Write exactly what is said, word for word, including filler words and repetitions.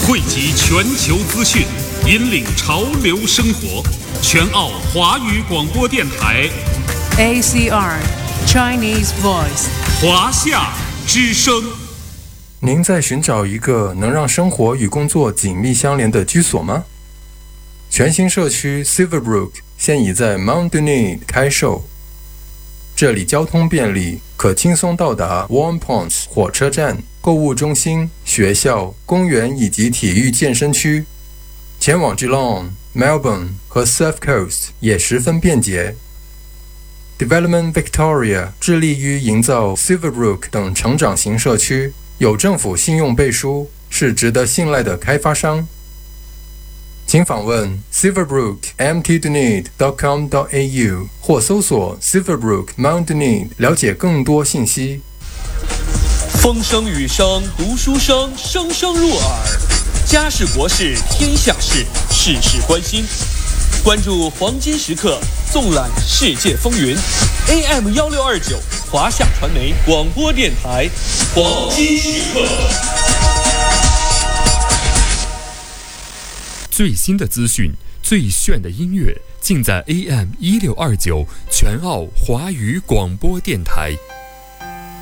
汇集全球资讯，引领潮流生活。全澳华语广播电台 A C R Chinese Voice 华夏之声。 您在寻找一个能让生活与工作紧密相连的居所吗？全新社区 Silverbrook 现已在 Mount Dunedin 开售，这里交通便利，可轻松到达 Waurn Ponds 火车站、购物中心、学校、公园以及体育健身区。前往 Geelong、Melbourne 和 Surf Coast 也十分便捷。Development Victoria 致力于营造 Silverbrook 等成长型社区，有政府信用背书，是值得信赖的开发商。请访问 silverbrook m t dunedin dot com dot a u 或搜索 Silverbrook Mount Dunedin 了解更多信息。 风声雨声读书声，声声入耳。家事国事天下事，事事关心。关注黄金时刻，纵览世界风云。A M 一六二九华夏传媒广播电台，黄金时刻。 最新的资讯，最炫的音乐，尽在 A M 一六二九全澳华语广播电台。